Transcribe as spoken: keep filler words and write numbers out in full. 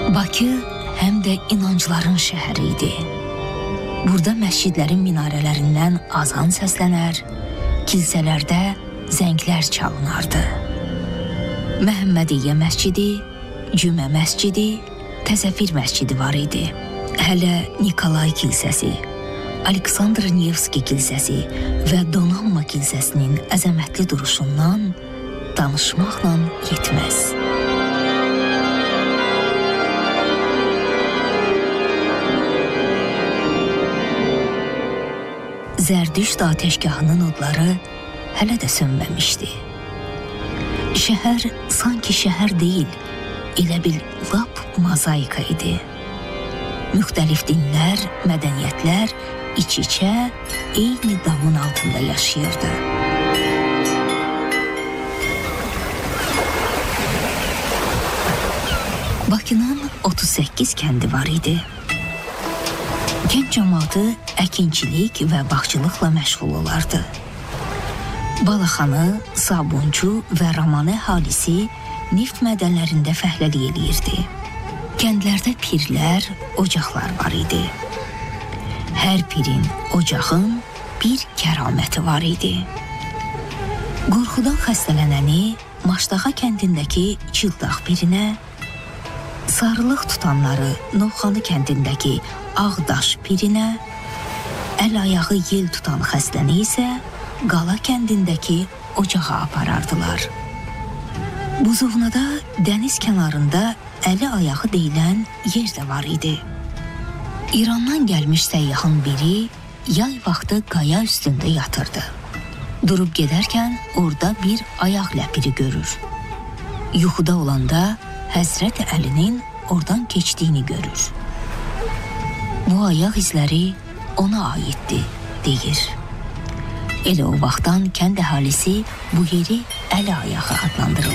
Bakı həm də inancların şəhəri idi. Burada məscidlərin minarələrindən azan səslənər, kilsələrdə zənglər çalınardı. Məhəmmədiyyə məscidi, Cümə məscidi, Təzəfir məscidi var idi. Hələ Nikolay kilsəsi, Aleksandr Nevski kilsəsi və Donanma kilsəsinin əzəmətli duruşundan danışmaqla yetməz. Zərdüşt atəşgahının odları hələ də sönməmişdi. Şəhər sanki şəhər deyil, elə bil lap mozaika idi. Müxtəlif dinlər, mədəniyyətlər iç-içə eyni damın altında yaşayırdı. Bakının otuz səkkiz kəndi var idi. Kənd cəmaatı əkinçilik və bağçılıqla məşğul olardı. Balaxanı, Sabunçu və Raman əhalisi neft mədənlərində fəhləlik eləyirdi. Kəndlərdə pirlər, ocaqlar var idi. Hər pirin, ocağın bir kəraməti var idi. Qorxudan xəstələnəni Maşdağa kəndindəki Çıldaq pirinə, sarılıq tutanları Novxanı kəndindəki Ağdaş pirinə, əl-ayağı yel tutan xəstəni isə Qala kəndindəki ocağa aparardılar. Buzovnada dəniz kənarında əli-ayağı deyilən yer də var idi. İrandan gəlmiş səyyahın biri yay vaxtı qaya üstündə yatırdı. Durub gedərkən orada bir ayaq ləpiri görür. Yuxuda olanda Həzrət Əlinin oradan keçdiyini görür. Bu ayaq izləri ona aiddir, deyir. Elə o vaxtdan kənd əhalisi bu yeri əli ayağı adlandırır.